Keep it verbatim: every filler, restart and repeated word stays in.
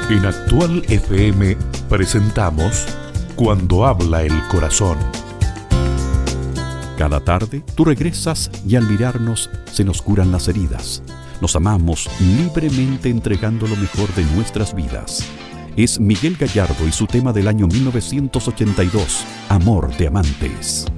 En Actual F M presentamos Cuando habla el corazón. Cada tarde tú regresas y al mirarnos se nos curan las heridas. Nos amamos libremente entregando lo mejor de nuestras vidas. Es Miguel Gallardo y su tema del año mil novecientos ochenta y dos, Amor de Amantes.